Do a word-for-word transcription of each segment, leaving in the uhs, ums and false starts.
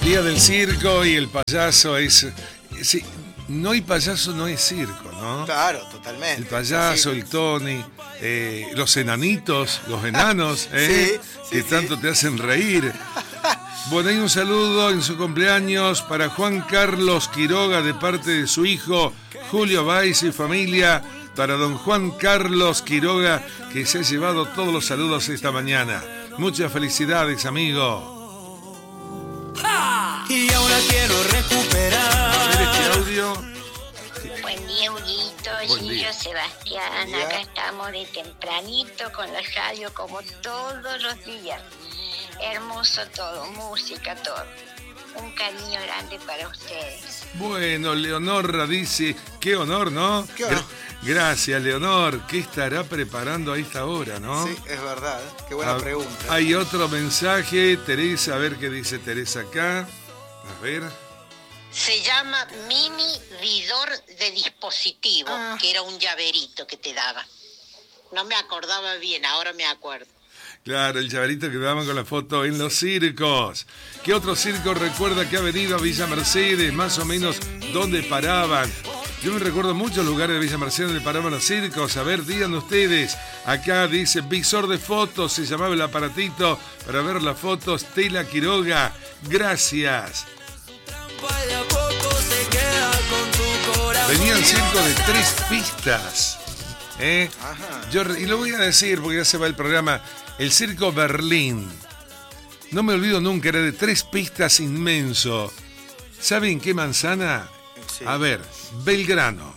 Día del circo y el payaso es... Sí, no hay payaso, no es circo, ¿no? Claro, totalmente. El payaso, el Tony, eh, los enanitos, los enanos, ¿eh? Sí, sí, que sí. tanto te hacen reír. Bueno, hay un saludo en su cumpleaños para Juan Carlos Quiroga de parte de su hijo Julio Baiz y familia. Para don Juan Carlos Quiroga, que se ha llevado todos los saludos esta mañana. Muchas felicidades, amigo. Y ahora quiero recuperar. A ver este audio. Buen día, Huguito, Buen Gillo, día. Sebastián. Buen día. Acá estamos de tempranito con la radio como todos los días. Hermoso todo, música, todo. Un cariño grande para ustedes. Bueno, Leonorra dice, qué honor, ¿no? Qué honor. Gra- Gracias, Leonor. ¿Qué estará preparando a esta hora, no? Sí, es verdad. ¿eh? Qué buena Ah, pregunta. Hay otro mensaje, Teresa, a ver qué dice Teresa acá. A ver. Se llama mini vidor de dispositivo, Ah. que era un llaverito que te daba. No me acordaba bien, ahora me acuerdo. Claro, el llaverito que daban con la foto en los circos. ¿Qué otro circo recuerda que ha venido a Villa Mercedes? Más o menos, ¿dónde paraban? Yo me recuerdo muchos lugares de Villa Mercedes donde paraban los circos. A ver, digan ustedes. Acá dice visor de fotos, se llamaba el aparatito para ver las fotos. Tela Quiroga, gracias. De a poco se queda con tu corazón. Venían circos de tres pistas. ¿eh? Ajá. Yo, y lo voy a decir porque ya se va el programa. El circo Berlín. No me olvido nunca, era de tres pistas inmenso. ¿Saben qué manzana? Sí. A ver, Belgrano,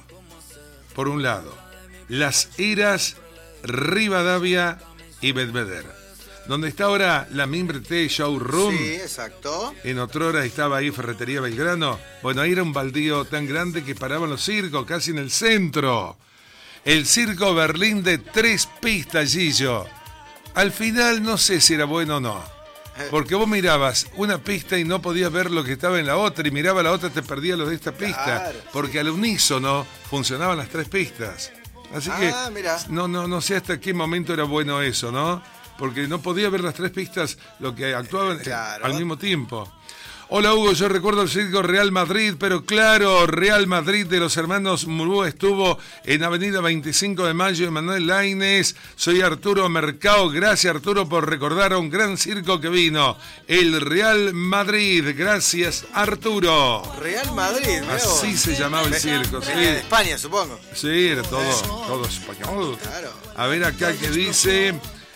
por un lado. Las Heras, Rivadavia y Belvedere. Donde está ahora la Mimbre T Showroom. Sí, exacto. En otrora estaba ahí Ferretería Belgrano. Bueno, ahí era un baldío tan grande que paraban los circos, casi en el centro. El circo Berlín de tres pistas, Gillo. Al final no sé si era bueno o no. Porque vos mirabas una pista y no podías ver lo que estaba en la otra, y miraba la otra y te perdías lo de esta pista. Claro, porque al unísono funcionaban las tres pistas. Así Ah, que mirá. no, no, no sé hasta qué momento era bueno eso, ¿no? Porque no podía ver las tres pistas lo que actuaban eh, Claro. al mismo tiempo. Hola Hugo, yo recuerdo el circo Real Madrid, pero claro, Real Madrid de los hermanos Murú estuvo en Avenida veinticinco de Mayo en Manuel Laínez. Soy Arturo Mercado, gracias Arturo por recordar a un gran circo que vino, el Real Madrid, gracias Arturo. Real Madrid, mirá vos. Así se llamaba el Ve- circo, sí. venía de España, supongo. Sí, era todo, todo español. Claro. A ver acá que dice,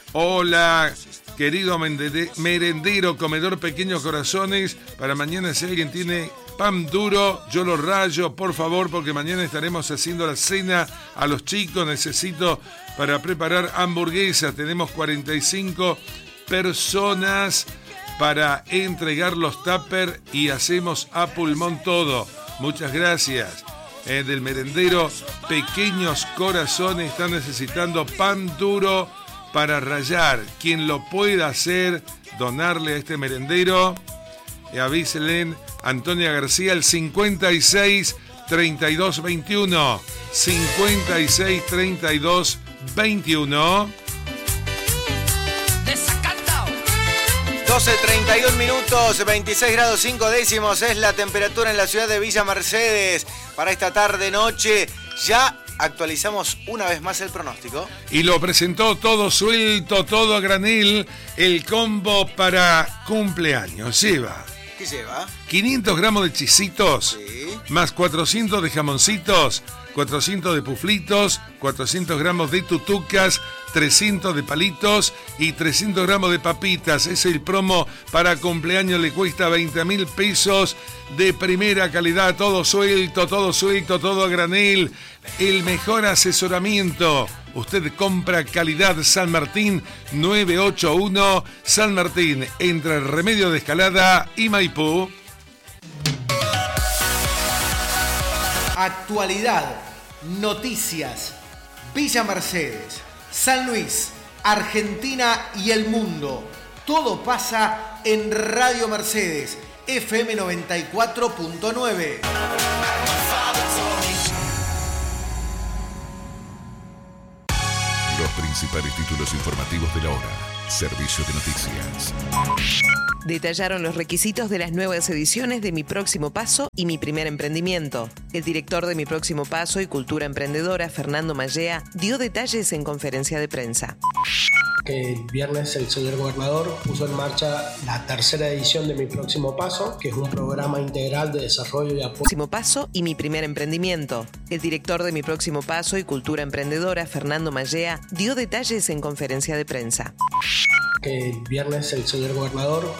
hola, querido mendede- merendero, comedor pequeños corazones, para mañana si alguien tiene pan duro, yo lo rayo, por favor, porque mañana estaremos haciendo la cena a los chicos, necesito para preparar hamburguesas, tenemos cuarenta y cinco personas para entregar los tupper y hacemos a pulmón todo. Muchas gracias. Eh, del merendero, pequeños corazones están necesitando pan duro para rayar. Quien lo pueda hacer, donarle a este merendero, eh, avísenle Antonia García al cincuenta y seis treinta y dos veintiuno. cincuenta y seis treinta y dos veintiuno. Desacatado. doce treinta y un minutos, veintiséis grados cinco décimos es la temperatura en la ciudad de Villa Mercedes para esta tarde-noche. Ya actualizamos una vez más el pronóstico. Y lo presentó todo suelto, todo a granel, el combo para cumpleaños. Lleva ¿Qué lleva? quinientos gramos de chisitos, Sí. más cuatrocientos de jamoncitos, cuatrocientos de puflitos, cuatrocientos gramos de tutucas, trescientos de palitos y trescientos gramos de papitas. Es el promo para cumpleaños, le cuesta veinte mil pesos, de primera calidad, todo suelto, todo suelto, todo a granel, el mejor asesoramiento. Usted compra calidad San Martín nueve ocho uno, San Martín, entre Remedio de Escalada y Maipú. Actualidad, noticias, Villa Mercedes, San Luis, Argentina y el mundo. Todo pasa en Radio Mercedes, F M noventa y cuatro punto nueve. Los principales títulos informativos de la hora. Servicio de Noticias. Detallaron los requisitos de las nuevas ediciones de Mi Próximo Paso y Mi Primer Emprendimiento. El director de Mi Próximo Paso y Cultura Emprendedora, Fernando Mallea, dio detalles en conferencia de prensa. El viernes el señor gobernador puso en marcha la tercera edición de Mi Próximo Paso, que es un programa integral de desarrollo y apoyo. Próximo Paso y Mi Primer Emprendimiento. El director de Mi Próximo Paso y Cultura Emprendedora, Fernando Mallea, dio detalles en conferencia de prensa. El viernes el señor gobernador